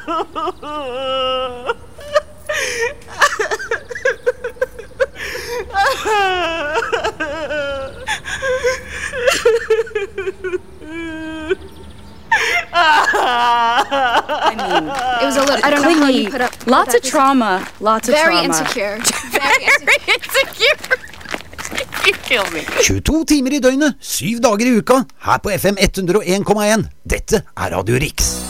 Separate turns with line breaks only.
It was a little, I don't know how you put up
lots of trauma, lots of
very
trauma.
Insecure.
Very insecure. You kill me.
22 timer I døgnet, 7 dager I uka, her på FM 101,1. Dette Radio Riks.